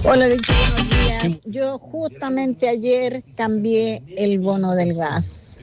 Hola, Víctor, buenos días. Yo justamente ayer cambié el bono del gas.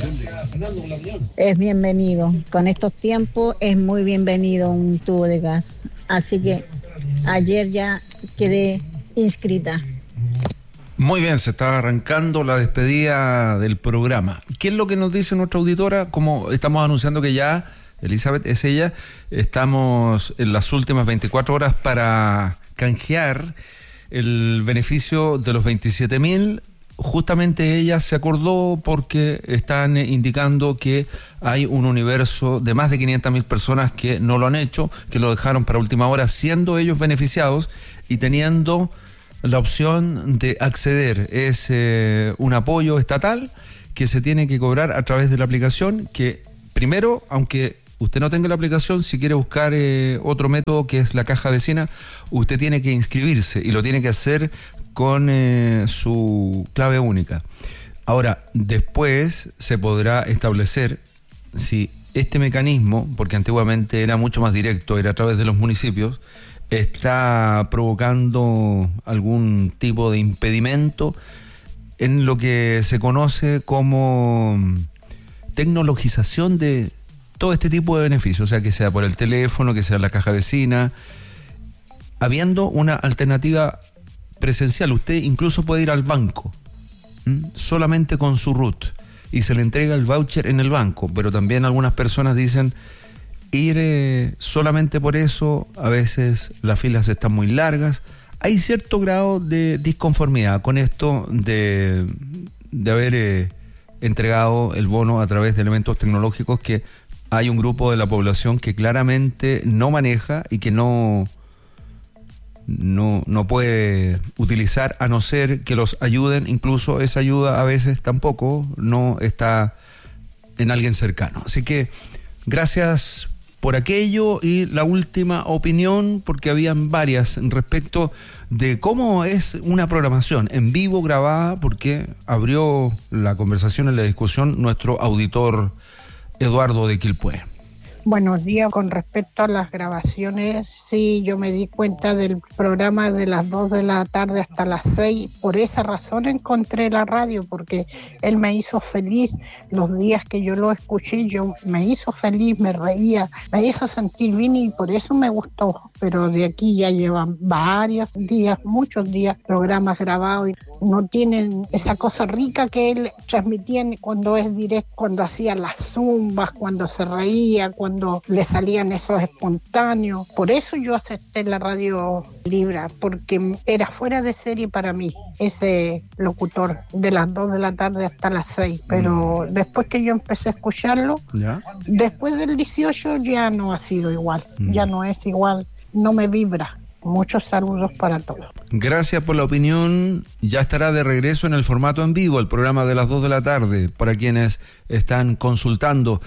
Es bienvenido. Con estos tiempos es muy bienvenido un tubo de gas. Así que ayer ya quedé inscrita. Muy bien, se está arrancando la despedida del programa. ¿Qué es lo que nos dice nuestra auditora? Como estamos anunciando que ya, Elizabeth es ella, estamos en las últimas 24 horas para canjear el beneficio de los 27.000. Justamente ella se acordó porque están indicando que hay un universo de más de 500.000 personas que no lo han hecho, que lo dejaron para última hora, siendo ellos beneficiados y teniendo la opción de acceder. Es un apoyo estatal que se tiene que cobrar a través de la aplicación, que primero, aunque usted no tenga la aplicación, si quiere buscar otro método que es la caja vecina, usted tiene que inscribirse y lo tiene que hacer con su clave única. Ahora, después se podrá establecer si este mecanismo, porque antiguamente era mucho más directo, era a través de los municipios, está provocando algún tipo de impedimento en lo que se conoce como tecnologización de todo este tipo de beneficios, o sea, que sea por el teléfono, que sea la caja vecina, habiendo una alternativa presencial. Usted incluso puede ir al banco, solamente con su RUT, y se le entrega el voucher en el banco, pero también algunas personas dicen ir solamente por eso, a veces las filas están muy largas. Hay cierto grado de disconformidad con esto de haber entregado el bono a través de elementos tecnológicos que hay un grupo de la población que claramente no maneja y que no puede utilizar, a no ser que los ayuden. Incluso esa ayuda a veces tampoco no está en alguien cercano. Así que gracias por aquello. Y la última opinión, porque habían varias respecto de cómo es una programación en vivo grabada, porque abrió la conversación en la discusión nuestro auditor Eduardo de Quilpué. Buenos días. Con respecto a las grabaciones, sí, yo me di cuenta del programa de las 2 de la tarde hasta las 6. Por esa razón encontré la radio, porque él me hizo feliz. Los días que yo lo escuché, me hizo feliz, me reía, me hizo sentir bien y por eso me gustó. Pero de aquí ya llevan varios días, muchos días, programas grabados y no tienen esa cosa rica que él transmitía cuando es directo, cuando hacía las zumbas, cuando se reía, cuando le salían esos espontáneos. Por eso yo acepté la radio Libra, porque era fuera de serie para mí ese locutor de las 2 de la tarde hasta las 6. Pero después que yo empecé a escucharlo, ¿ya? Después del 18 ya no ha sido igual, ya no es igual, no me vibra. Muchos saludos para todos. Gracias por la opinión. Ya estará de regreso en el formato en vivo el programa de las 2 de la tarde, para quienes están consultando.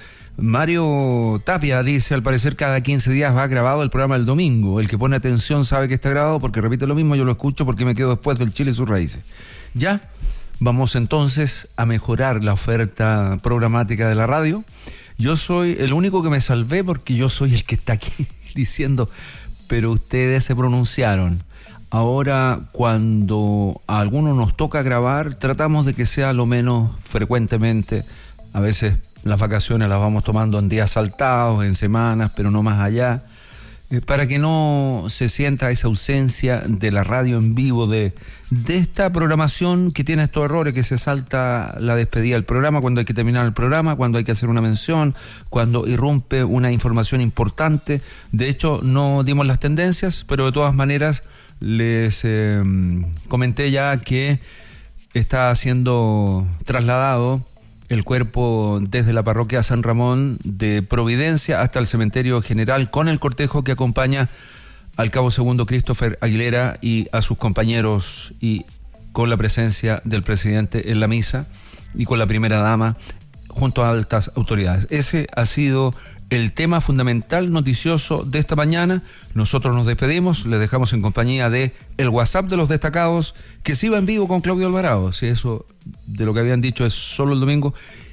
Mario Tapia dice, al parecer cada 15 días va grabado el programa del domingo. El que pone atención sabe que está grabado porque repite lo mismo. Yo lo escucho porque me quedo después del Chile y sus raíces. Ya, vamos entonces a mejorar la oferta programática de la radio. Yo soy el único que me salvé porque yo soy el que está aquí diciendo, pero ustedes se pronunciaron. Ahora, cuando a algunos nos toca grabar, tratamos de que sea lo menos frecuentemente. A veces las vacaciones las vamos tomando en días saltados, en semanas, pero no más allá, para que no se sienta esa ausencia de la radio en vivo, de esta programación que tiene estos errores, que se salta la despedida del programa, cuando hay que terminar el programa, cuando hay que hacer una mención, cuando irrumpe una información importante. De hecho, no dimos las tendencias, pero de todas maneras les comenté ya que está siendo trasladado el cuerpo desde la parroquia San Ramón de Providencia hasta el cementerio general, con el cortejo que acompaña al cabo segundo Christopher Aguilera y a sus compañeros, y con la presencia del presidente en la misa y con la primera dama junto a altas autoridades. Ese ha sido el tema fundamental noticioso de esta mañana. Nosotros nos despedimos, les dejamos en compañía de el WhatsApp de los destacados, que se iba en vivo con Claudio Alvarado, si eso de lo que habían dicho es solo el domingo.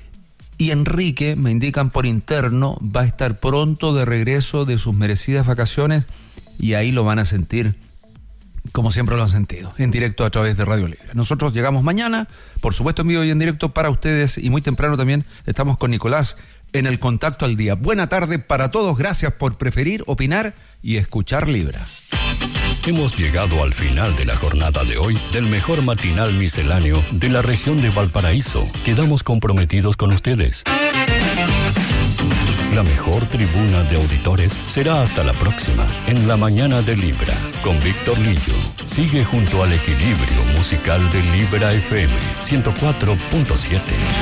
Y Enrique, me indican por interno, va a estar pronto de regreso de sus merecidas vacaciones, y ahí lo van a sentir como siempre lo han sentido, en directo a través de Radio Libre. Nosotros llegamos mañana, por supuesto en vivo y en directo para ustedes, y muy temprano también estamos con Nicolás en el Contacto al Día. Buena tarde para todos, gracias por preferir, opinar y escuchar Libra. Hemos llegado al final de la jornada de hoy del mejor matinal misceláneo de la región de Valparaíso. Quedamos comprometidos con ustedes. La mejor tribuna de auditores será hasta la próxima, en la mañana de Libra, con Víctor Lillo. Sigue junto al equilibrio musical de Libra FM 104.7.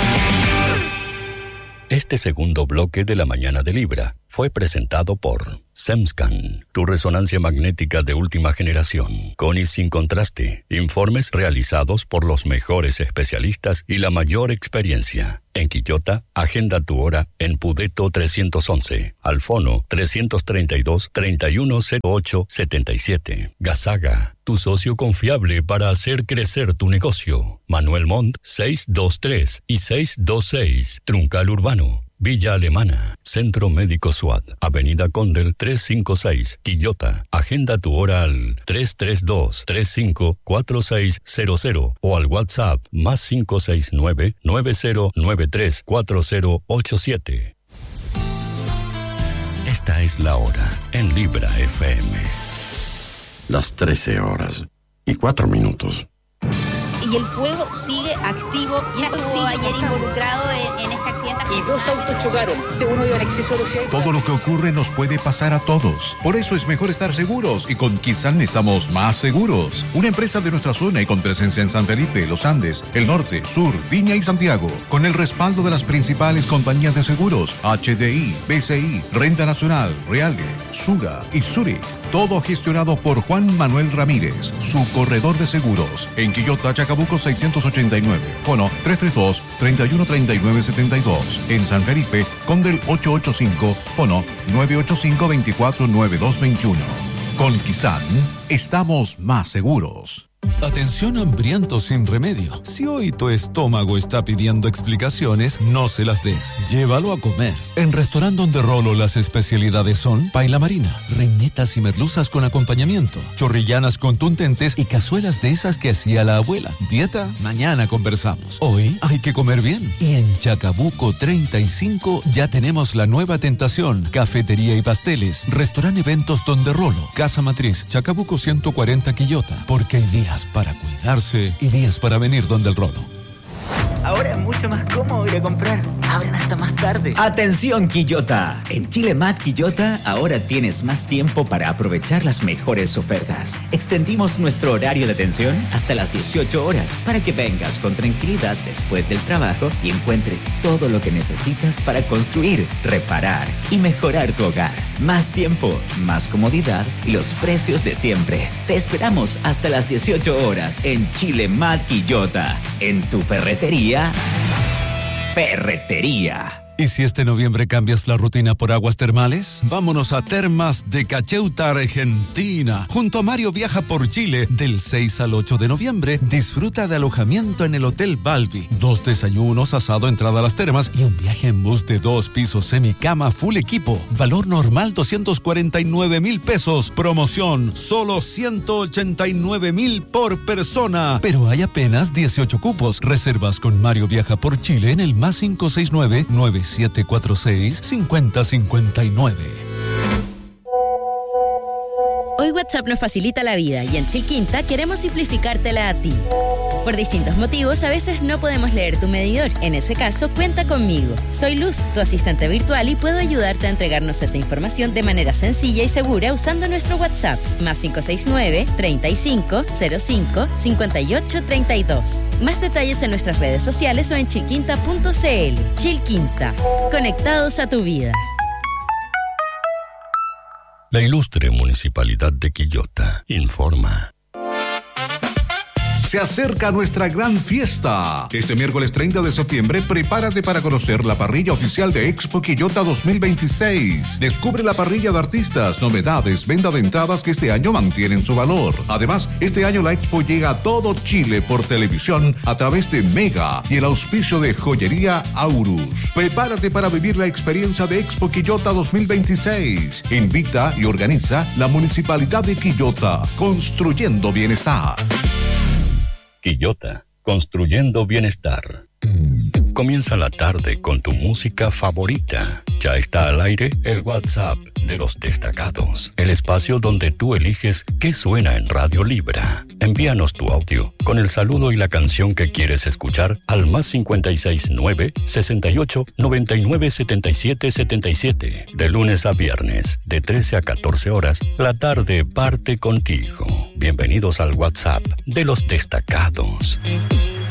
Este segundo bloque de la mañana de Libra fue presentado por SEMSCAN, tu resonancia magnética de última generación, con y sin contraste. Informes realizados por los mejores especialistas y la mayor experiencia. En Quillota, agenda tu hora en Pudeto 311, al fono 332-3108-77. Gazaga, tu socio confiable para hacer crecer tu negocio. Manuel Montt 623 y 626, Truncal Urbano. Villa Alemana, Centro Médico SWAT, Avenida Condel 356, Quillota. Agenda tu hora al 332-354600 o al WhatsApp más 569-9093-4087. Esta es la hora en Libra FM. Las 13 horas y 4 minutos. Y el fuego sigue activo. Y estuvo ayer involucrado en este accidente. Y 2 autos chocaron. Uno iba en exceso de velocidad. Todo lo que ocurre nos puede pasar a todos. Por eso es mejor estar seguros. Y con Kisan estamos más seguros. Una empresa de nuestra zona y con presencia en San Felipe, Los Andes, el Norte, Sur, Viña y Santiago. Con el respaldo de las principales compañías de seguros. HDI, BCI, Renta Nacional, Reale, Sura y Zurich. Todo gestionado por Juan Manuel Ramírez, su corredor de seguros. En Quillota, Chacabuco 689. Fono 332-313972. En San Felipe, Condel 885. Fono 985-249221. Con Kisan, estamos más seguros. Atención hambriento sin remedio. Si hoy tu estómago está pidiendo explicaciones, no se las des. Llévalo a comer. En Restaurant Donde Rolo las especialidades son paila marina, reinetas y merluzas con acompañamiento, chorrillanas contundentes y cazuelas de esas que hacía la abuela. ¿Dieta? Mañana conversamos. Hoy hay que comer bien. Y en Chacabuco 35 ya tenemos la nueva tentación. Cafetería y pasteles. Restaurant Eventos Donde Rolo. Casa Matriz, Chacabuco 140 Quillota. Porque hay días para cuidarse y días para venir donde el Rolo. Ahora es mucho más cómodo ir a comprar. Abren hasta más tarde. ¡Atención, Quillota! En Chile Mat Quillota ahora tienes más tiempo para aprovechar las mejores ofertas. Extendimos nuestro horario de atención hasta las 18 horas para que vengas con tranquilidad después del trabajo y encuentres todo lo que necesitas para construir, reparar y mejorar tu hogar. Más tiempo, más comodidad y los precios de siempre. Te esperamos hasta las 18 horas en Chile Mat Quillota. En tu ferretería. ¿Y si este noviembre cambias la rutina por aguas termales? Vámonos a Termas de Cacheuta, Argentina. Junto a Mario Viaja por Chile, del 6 al 8 de noviembre, disfruta de alojamiento en el Hotel Balbi. 2 desayunos, asado, entrada a las termas y un viaje en bus de 2 pisos, semicama, full equipo. Valor normal 249,000 pesos. Promoción, solo 189,000 por persona. Pero hay apenas 18 cupos. Reservas con Mario Viaja por Chile en el más 569-9746-5059. Hoy WhatsApp nos facilita la vida y en Chilquinta queremos simplificártela a ti. Por distintos motivos, a veces no podemos leer tu medidor. En ese caso, cuenta conmigo. Soy Luz, tu asistente virtual, y puedo ayudarte a entregarnos esa información de manera sencilla y segura usando nuestro WhatsApp, más 569-3505-5832. Más detalles en nuestras redes sociales o en chilquinta.cl. Chilquinta, conectados a tu vida. La ilustre Municipalidad de Quillota informa. Se acerca nuestra gran fiesta. Este miércoles 30 de septiembre, prepárate para conocer la parrilla oficial de Expo Quillota 2026. Descubre la parrilla de artistas, novedades, venta de entradas que este año mantienen su valor. Además, este año la Expo llega a todo Chile por televisión a través de Mega y el auspicio de Joyería Aurus. Prepárate para vivir la experiencia de Expo Quillota 2026. Invita y organiza la Municipalidad de Quillota, construyendo bienestar. Quillota, construyendo bienestar. Comienza la tarde con tu música favorita. Ya está al aire el WhatsApp de los destacados, el espacio donde tú eliges qué suena en Radio Libra. Envíanos tu audio con el saludo y la canción que quieres escuchar al +569 68 99 77 77. De lunes a viernes, de 13 a 14 horas, la tarde parte contigo. Bienvenidos al WhatsApp de los destacados.